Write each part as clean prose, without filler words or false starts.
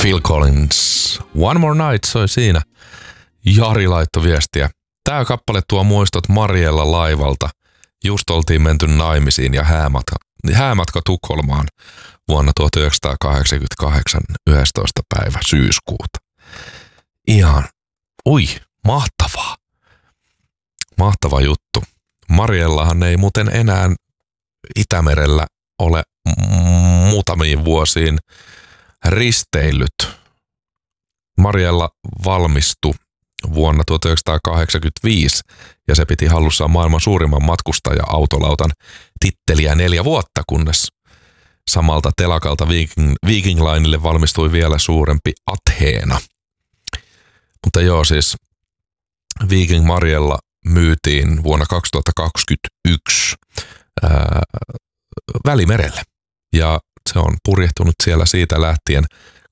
Phil Collins, One More Night soi siinä. Jari laittoi viestiä. Tää kappale tuo muistot Mariella laivalta. Just oltiin menty naimisiin ja häämatka Tukholmaan vuonna 1988, 11. päivä syyskuuta. Ihan, mahtavaa. Mahtava juttu. Mariellahan ei muuten enää Itämerellä ole muutamiin vuosiin risteillyt. Mariella valmistui vuonna 1985 ja se piti hallussaan maailman suurimman matkustaja-autolautan titteliä 4 vuotta, kunnes samalta telakalta Viking Linelle valmistui vielä suurempi Athena. Mutta joo, Viking Mariella myytiin vuonna 2021 Välimerelle ja se on purjehtunut siellä siitä lähtien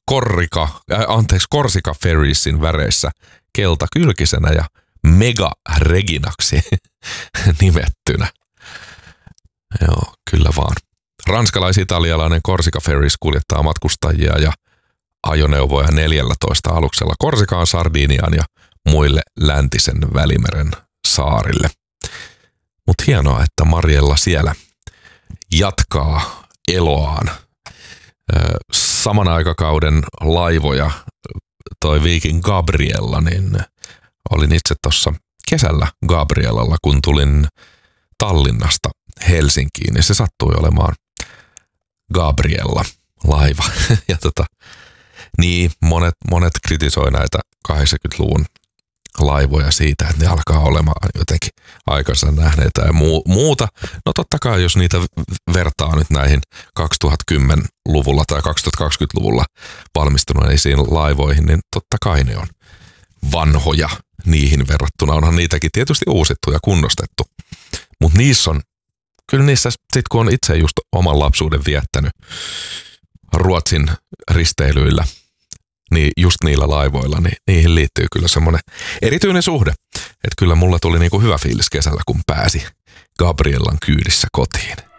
Korsika Ferriesin väreissä keltakylkisenä ja Mega Reginaksi nimettynä. Joo, kyllä vaan. Ranskalais-italialainen Korsika Ferries kuljettaa matkustajia ja ajoneuvoja 14 aluksella Korsikaan, Sardiniaan ja muille läntisen Välimeren saarille. Mutta hienoa, että Mariella siellä jatkaa eloaan. Saman aikakauden laivoja toi Viking Gabriella, niin olin itse tuossa kesällä Gabriellalla, kun tulin Tallinnasta Helsinkiin, niin se sattui olemaan Gabriella laiva. Ja niin monet kritisoi näitä 80-luvun laivoja siitä, että ne alkaa olemaan jotenkin aikansa nähneitä ja muuta. No totta kai, jos niitä vertaa nyt näihin 2010-luvulla tai 2020-luvulla valmistuneisiin laivoihin, niin totta kai ne on vanhoja niihin verrattuna. Onhan niitäkin tietysti uusittu ja kunnostettu. Mutta kyllä niissä sit kun on itse just oman lapsuuden viettänyt Ruotsin risteilyillä, niin just niillä laivoilla, niin niihin liittyy kyllä semmoinen erityinen suhde. Että kyllä mulla tuli niinku hyvä fiilis kesällä, kun pääsi Gabriellan kyydissä kotiin.